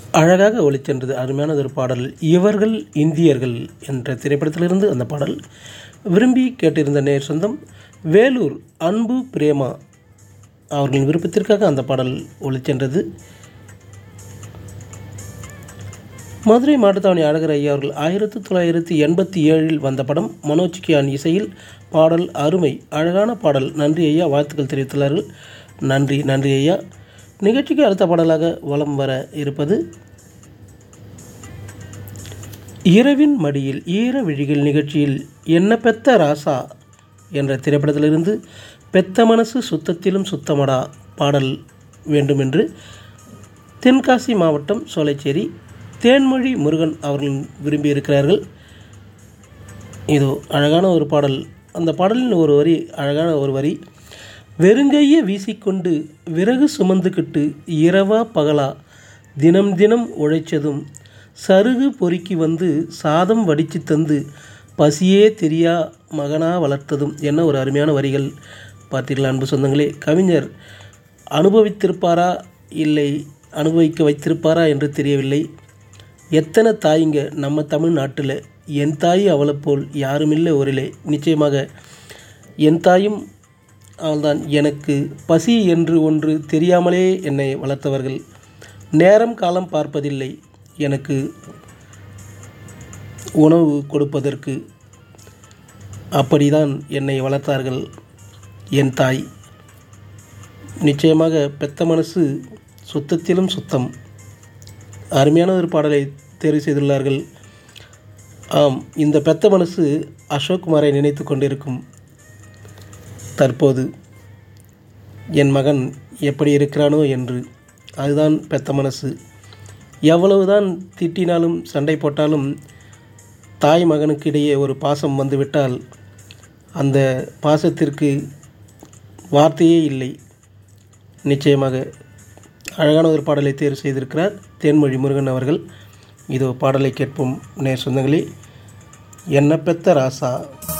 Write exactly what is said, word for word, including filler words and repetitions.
அழகாக ஒலிச்சென்றது அருமையானது ஒரு பாடல். இவர்கள் இந்தியர்கள் என்ற திரைப்படத்திலிருந்து அந்த பாடல் விரும்பி கேட்டிருந்த நேர் சொந்தம் வேலூர் அன்பு பிரேமா அவர்களின் விருப்பத்திற்காக அந்த பாடல் ஒலிச்சென்றது. மதுரை மாட்டுத்தாவணி அழகர் ஐயா அவர்கள் ஆயிரத்தி தொள்ளாயிரத்தி எண்பத்தி ஏழில் வந்த படம். மனோஜ் கியான் இசையில் பாடல் அருமை, அழகான பாடல். நன்றி ஐயா, வாழ்த்துக்கள் தெரிவித்துள்ளார்கள். நன்றி நன்றி ஐயா. நிகழ்ச்சிக்கு அடுத்த பாடலாக வலம் வர இருப்பது இரவின் மடியில் ஈர விழிகள் நிகழ்ச்சியில் என்ன பெத்த ராசா என்ற திரைப்படத்திலிருந்து பெத்த மனசு சுத்தத்திலும் சுத்தமடா பாடல் வேண்டுமென்று தென்காசி மாவட்டம் சோலைச்சேரி தேன்மொழி முருகன் அவர்கள் விரும்பியிருக்கிறார்கள். இதோ அழகான ஒரு பாடல். அந்த பாடலின் ஒரு வரி, அழகான ஒரு வரி. வெறுங்கையை வீசிக்கொண்டு விறகு சுமந்துக்கிட்டு இரவா பகலா தினம் தினம் உழைச்சதும் சருகு பொறுக்கி வந்து சாதம் வடித்து தந்து பசியே தெரியா மகனா வளர்த்ததும் என்ன ஒரு அருமையான வரிகள் பார்த்தீர்களா அன்பு சொந்தங்களே. கவிஞர் அனுபவித்திருப்பாரா இல்லை அனுபவிக்க வைத்திருப்பாரா என்று தெரியவில்லை. எத்தனை தாய்ங்க நம்ம தமிழ்நாட்டில், என் தாய் அவளை போல் யாருமில்லை ஒருலே. நிச்சயமாக என் தாயும் அவள்தான். எனக்கு பசி என்று ஒன்று தெரியாமலே என்னை வளர்த்தவர்கள். நேரம் காலம் பார்ப்பதில்லை எனக்கு உணவு கொடுப்பதற்கு. அப்படிதான் என்னை வளர்த்தார்கள் என் தாய். நிச்சயமாக பெத்த மனசு சுத்தத்திலும் சுத்தம். அருமையான ஒரு பாடலை தேர்வு செய்துள்ளார்கள். ஆம், இந்த பெத்த மனசு அசோக் குமாரை நினைத்து கொண்டிருக்கும். தற்போது என் மகன் எப்படி இருக்கிறானோ என்று. அதுதான் பெத்த மனசு. எவ்வளவுதான் திட்டினாலும் சண்டை போட்டாலும் தாய் மகனுக்கு இடையே ஒரு பாசம் வந்துவிட்டால் அந்த பாசத்திற்கு வார்த்தையே இல்லை. நிச்சயமாக அழகான ஒரு பாடலை தேர்வு செய்திருக்கிறார் தேன்மொழி முருகன் அவர்கள். இதோ பாடலை கேட்போம் நேர் சொந்தங்களே. என்ன பெத்த ராசா.